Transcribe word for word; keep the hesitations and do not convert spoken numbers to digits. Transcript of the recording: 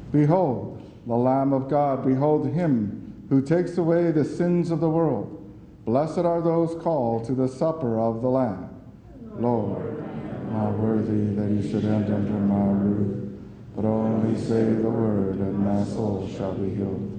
Behold, the Lamb of God. Behold him who takes away the sins of the world. Blessed are those called to the supper of the Lamb. Lord, not worthy that you should enter under my roof, but only say the word, and my soul shall be healed.